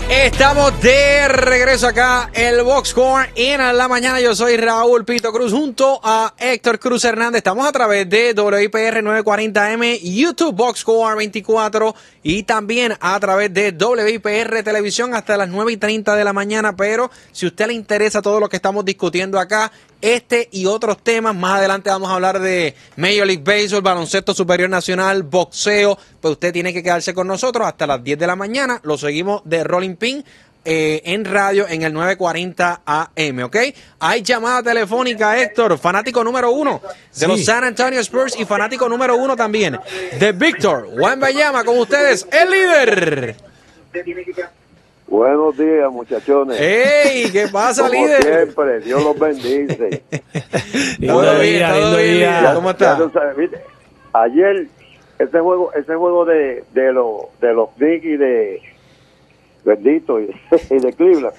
Estamos de regreso acá, el Box Score en la mañana. Yo soy Raúl Pito Cruz junto a Héctor Cruz Hernández. Estamos a través de WIPR 940M, YouTube Box Score 24 y también a través de WIPR Televisión hasta las 9:30 de la mañana. Pero si a usted le interesa todo lo que estamos discutiendo acá, este y otros temas, más adelante vamos a hablar de Major League Baseball, baloncesto superior nacional, boxeo, pues usted tiene que quedarse con nosotros hasta las 10 de la mañana. Lo seguimos de Rolling Pin en radio en el 940 AM, ¿ok? Hay llamada telefónica, Héctor, fanático número 1 de los San Antonio Spurs y fanático número 1 también de Víctor Wembanyama. Con ustedes, el líder. Buenos días, muchachones. ¡Ey! ¿Qué pasa, Como líder? siempre, Dios los bendice. Todo bien, líder. ¿Cómo está? Ayer, ese juego de los Knicks y de Bendito y de Cleveland,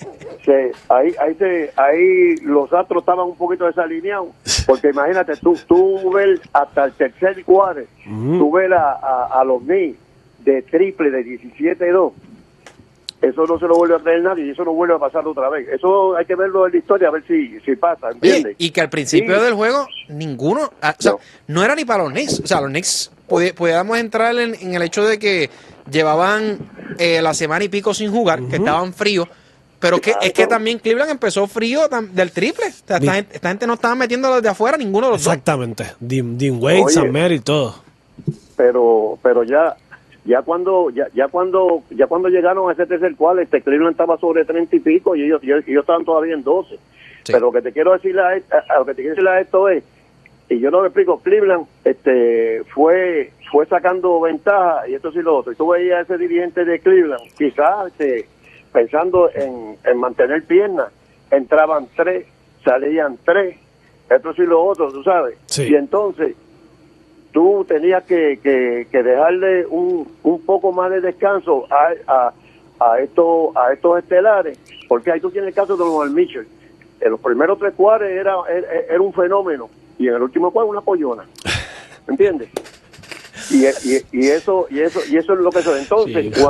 ahí los Astros estaban un poquito desalineados, porque imagínate, tú ves hasta el tercer cuarto, tú ves a los Knicks de triple de 17-2. Eso no se lo vuelve a creer nadie y eso no vuelve a pasar otra vez. Eso hay que verlo en la historia a ver si pasa, ¿entiendes? Y que al principio del juego ninguno, no era ni para los Knicks. O sea, los Knicks podíamos entrar en el hecho de que llevaban la semana y pico sin jugar, que estaban fríos, pero es que también Cleveland empezó frío del triple. O sea, esta gente no estaba metiendo desde afuera ninguno de los Exactamente. Dean Wade, Sam Merrill y todo. Pero ya cuando llegaron a ese tercer cuarto, Cleveland estaba sobre 30 y pico y ellos estaban todavía en 12. Sí. Pero lo que te quiero decir a esto es, y yo no lo explico, Cleveland fue sacando ventaja y esto sí lo otro. Y tú veías a ese dirigente de Cleveland, quizás pensando en mantener piernas, entraban 3, salían 3, esto sí lo otro, tú sabes. Sí. Y entonces tú tenías que dejarle un poco más de descanso a estos estelares, porque ahí tú tienes el caso de Donovan Mitchell. En los primeros 3 cuartos era un fenómeno y en el último cuarto una pollona, ¿entiendes? Y eso es lo que es. Entonces, sí.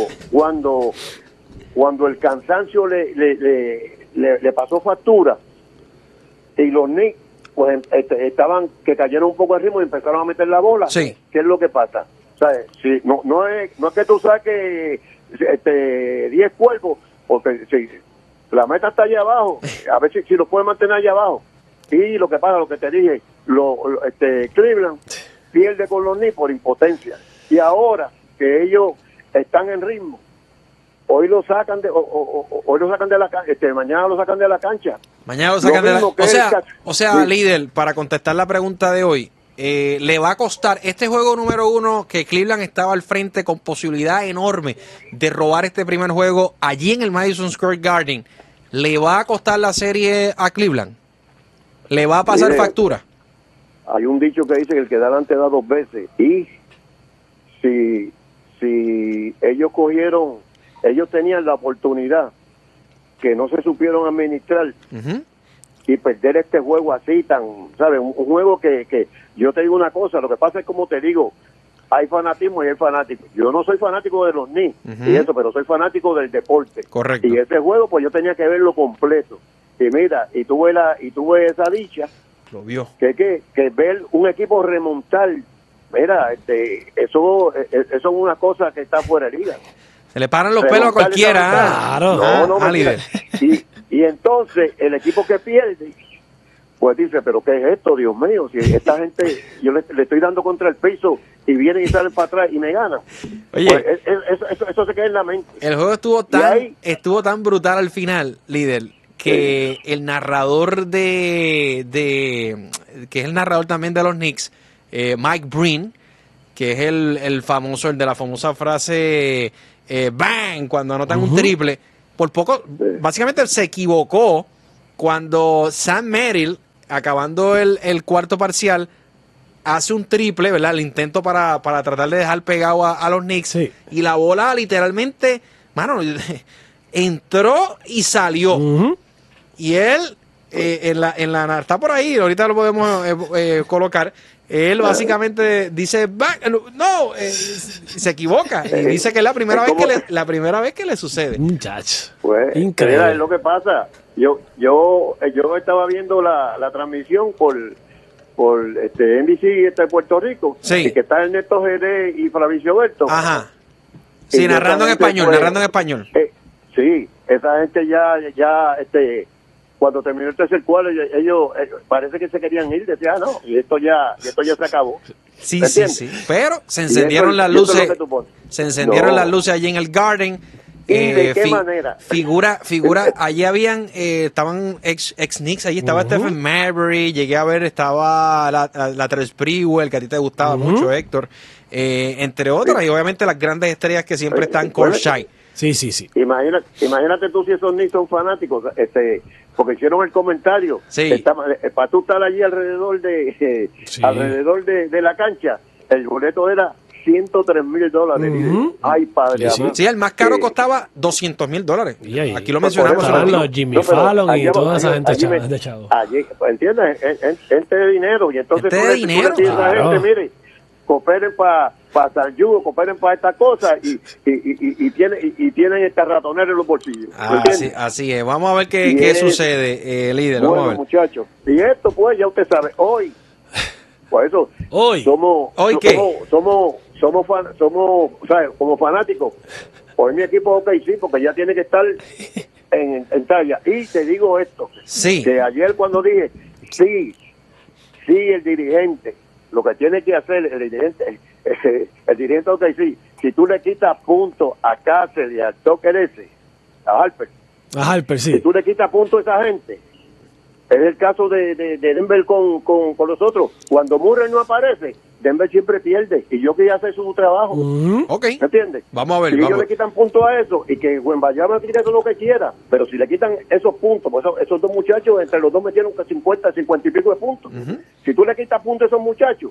cuando el cansancio le pasó factura y los Knicks pues estaban que cayeron un poco de ritmo y empezaron a meter la bola. Sí. ¿Qué es lo que pasa? ¿Sabes? Sí, no es que tú saques 10 cuerpos, porque si la meta está allá abajo, a ver si lo puedes mantener allá abajo. Y lo que pasa, lo que te dije, Cleveland pierde con los Knicks por impotencia. Y ahora que ellos están en ritmo, hoy lo sacan de la cancha, mañana lo sacan de la cancha. Mañana lo sacan de la... O sea, sí. Líder, para contestar la pregunta de hoy, le va a costar este juego número 1 que Cleveland estaba al frente con posibilidad enorme de robar este primer juego allí en el Madison Square Garden. ¿Le va a costar la serie a Cleveland? ¿Le va a pasar factura? Hay un dicho que dice que el que da delante da 2 veces. Y si ellos tenían la oportunidad que no se supieron administrar y perder este juego así tan, ¿sabes? Un juego que yo te digo una cosa, lo que pasa es como te digo, hay fanatismo y hay fanático. Yo no soy fanático de los Knicks y eso, pero soy fanático del deporte. Correcto. Y ese juego pues yo tenía que verlo completo. Y mira, y tuve esa dicha, lo vio, que ver un equipo remontar, mira, eso es una cosa que está fuera de liga. Se le paran los pelos a cualquiera. Claro. No, líder. Y entonces el equipo que pierde, pues dice, pero ¿qué es esto, Dios mío? Si esta gente, yo le estoy dando contra el piso y vienen y salen para atrás y me ganan. Oye, pues eso se queda en la mente. El juego estuvo tan brutal al final, líder, que el narrador que es el narrador también de los Knicks, Mike Breen, que es el famoso, el de la famosa frase bang, cuando anotan un triple, por poco, básicamente se equivocó cuando Sam Merrill, acabando el cuarto parcial, hace un triple, ¿verdad? El intento para tratar de dejar pegado a los Knicks, sí. Y la bola literalmente, mano, entró y salió. Y él, está por ahí, ahorita lo podemos colocar, Él básicamente dice, se equivoca y dice que es la primera vez que le sucede. Muchacho. Pues, increíble. mira, es lo que pasa. Yo estaba viendo la transmisión por NBC de Puerto Rico, sí, y que está Ernesto Jerez y Flavicio Berto. Ajá. Sí, narrando en español, sí, esa gente ya cuando terminó el tercer cuarto, ellos parece que se querían ir, decían, no, y esto ya se acabó. Sí. Pero se encendieron las luces. Se encendieron las luces allí en el Garden. ¿Y de qué manera? Figura, allí habían, estaban ex Knicks, allí estaba Stephen Marbury, llegué a ver, estaba la Tres Sprewell, que a ti te gustaba mucho, Héctor, entre otras, y obviamente las grandes estrellas que siempre están courtside. Sí. Imagínate tú si esos Knicks son fanáticos, porque hicieron el comentario, para tú estar allí alrededor de la cancha, el boleto era $103,000. Ay, padre. Sí, el más caro costaba $200,000. Aquí lo mencionamos. Los Jimmy Fallon y toda esa gente de chavo. Allí, ¿entiendes? Gente de dinero. Y entonces claro. Gente, mire, cooperen para San Yugo, cooperen para esta cosa y tienen este ratonero en los bolsillos. Así es. Vamos a ver qué sucede, líder. Bueno, vamos a ver. Muchachos, y esto pues ya usted sabe, hoy, por eso somos ¿sabes? Como fanáticos. Hoy mi equipo OKC, porque ya tiene que estar en talla. Y te digo esto, que ayer cuando dije, sí, el dirigente, lo que tiene que hacer el dirigente OKC, si tú le quitas puntos a Cáceres y al Tucker ese, a Harper, sí. Si tú le quitas puntos a esa gente, es el caso de Denver con los otros. Cuando Murray no aparece, Denver siempre pierde. Y yo quería hacer su trabajo. Ok. ¿Me entiendes? Vamos a ver. Si ellos le quitan puntos a eso y que Wembanyama tire todo lo que quiera, pero si le quitan esos puntos, pues esos dos muchachos, entre los dos metieron 50 y pico de puntos. Si tú le quitas puntos a esos muchachos,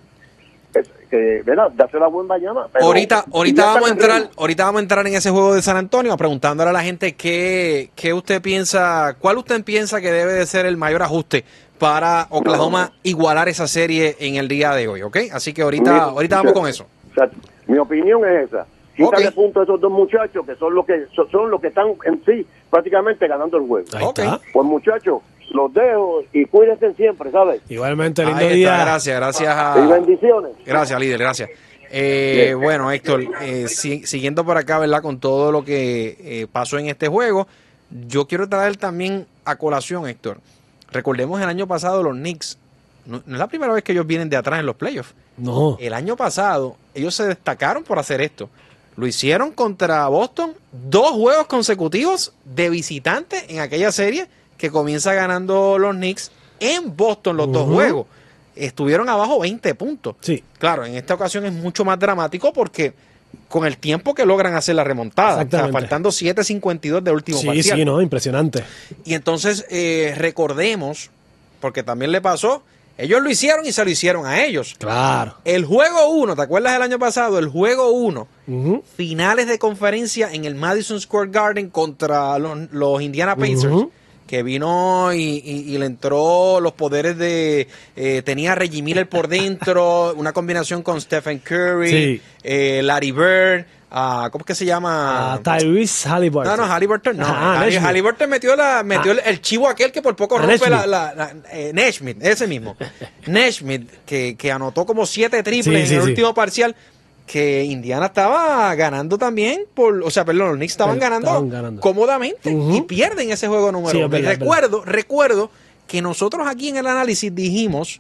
¿verdad? Dásela a Wembanyama. Ahorita vamos a entrar en ese juego de San Antonio, preguntándole a la gente qué usted piensa, cuál usted piensa que debe de ser el mayor ajuste para Oklahoma igualar esa serie en el día de hoy, ¿ok? Así que ahorita vamos con eso. Mi opinión es esa. Quítale puntos a esos dos muchachos que son los que están en sí prácticamente ganando el juego. Pues muchachos, los dejo y cuídense siempre, ¿sabes? Igualmente, lindo día. Gracias y bendiciones. Gracias, líder, gracias. Bueno, Héctor, siguiendo por acá, ¿verdad? Con todo lo que pasó en este juego, yo quiero traer también a colación, Héctor. Recordemos el año pasado los Knicks, no es la primera vez que ellos vienen de atrás en los playoffs. No. El año pasado ellos se destacaron por hacer esto. Lo hicieron contra Boston, 2 juegos consecutivos de visitante en aquella serie que comienza ganando los Knicks en Boston los 2 juegos. Estuvieron abajo 20 puntos. Sí. Claro, en esta ocasión es mucho más dramático porque con el tiempo que logran hacer la remontada, o sea, faltando 7:52 del último parcial. Sí, no, impresionante. Y entonces recordemos, porque también le pasó, ellos lo hicieron y se lo hicieron a ellos. Claro. El juego 1, ¿te acuerdas del año pasado? El juego 1, finales de conferencia en el Madison Square Garden contra los Indiana Pacers. Que vino y le entró los poderes de... tenía a Reggie Miller por dentro, una combinación con Stephen Curry, Larry Bird, ¿cómo es que se llama? Tyrese Haliburton. No, Haliburton no. Haliburton metió el chivo aquel que por poco rompe Naismith, ese mismo. Naismith, que anotó como 7 triples en el último parcial. Que Indiana estaba ganando también, los Knicks estaban ganando cómodamente y pierden ese juego número 1. Y recuerdo que nosotros aquí en el análisis dijimos,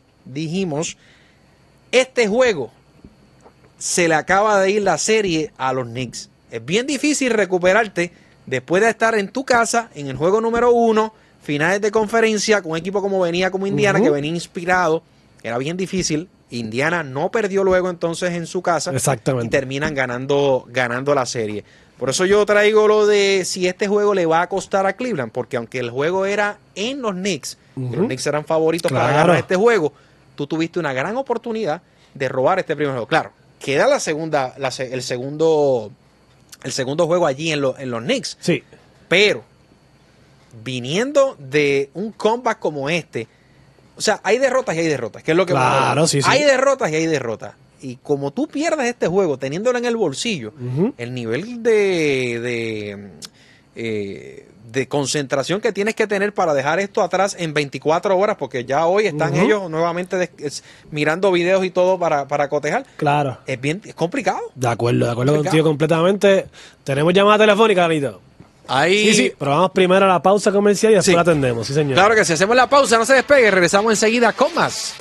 este juego se le acaba de ir la serie a los Knicks. Es bien difícil recuperarte después de estar en tu casa en el juego número 1, finales de conferencia, con un equipo como Indiana, que venía inspirado. Era bien difícil. Indiana no perdió luego entonces en su casa. Exactamente. Y terminan ganando la serie. Por eso yo traigo lo de si este juego le va a costar a Cleveland, porque aunque el juego era en los Knicks, los Knicks eran favoritos para ganar este juego, tú tuviste una gran oportunidad de robar este primer juego. Claro, queda el segundo juego allí en los Knicks. Sí. Pero viniendo de un comeback como este, O sea, hay derrotas y hay derrotas, que es lo que claro, sí. Hay derrotas y hay derrotas. Y como tú pierdes este juego teniéndolo en el bolsillo, el nivel de concentración que tienes que tener para dejar esto atrás en 24 horas, porque ya hoy están ellos nuevamente mirando videos y todo para cotejar. Claro. Es complicado. De acuerdo contigo completamente. Tenemos llamada telefónica, Carlito. Ahí. Sí, pero vamos primero a la pausa comercial y después la atendemos, sí, señor. Claro que sí, hacemos la pausa, no se despegue, regresamos enseguida con más.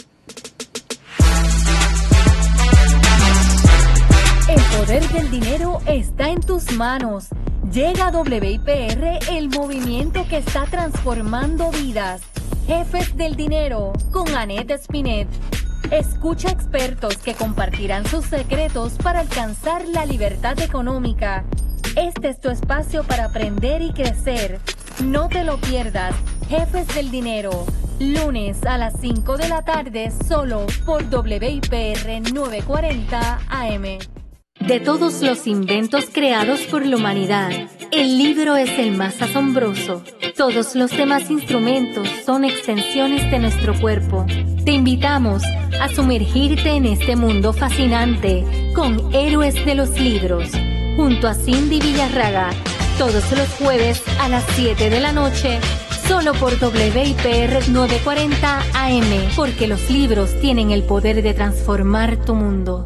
El poder del dinero está en tus manos. Llega a WIPR, el movimiento que está transformando vidas. Jefes del Dinero, con Annette Spinet. Escucha expertos que compartirán sus secretos para alcanzar la libertad económica. Este es tu espacio para aprender y crecer. No te lo pierdas. Jefes del Dinero, lunes a las 5 de la tarde, solo por WIPR 940 AM. De todos los inventos creados por la humanidad, el libro es el más asombroso. Todos los demás instrumentos son extensiones de nuestro cuerpo. Te invitamos a sumergirte en este mundo fascinante con Héroes de los Libros, junto a Cindy Villarraga, todos los jueves a las 7 de la noche, solo por WIPR 940 AM, porque los libros tienen el poder de transformar tu mundo.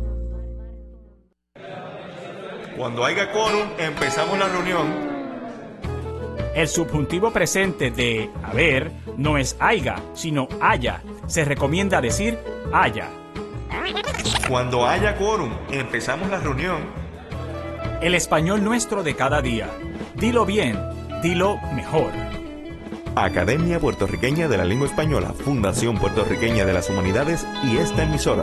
Cuando haya quórum, empezamos la reunión. El subjuntivo presente de haber no es haiga, sino haya. Se recomienda decir haya. Cuando haya quórum, empezamos la reunión. El español nuestro de cada día. Dilo bien, dilo mejor. Academia Puertorriqueña de la Lengua Española, Fundación Puertorriqueña de las Humanidades y esta emisora.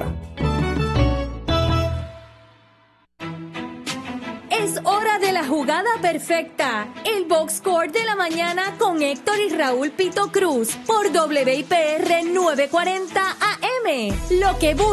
Jugada perfecta, el Box Score de la mañana con Héctor y Raúl Pito Cruz por WIPR 940 AM. Lo que buscas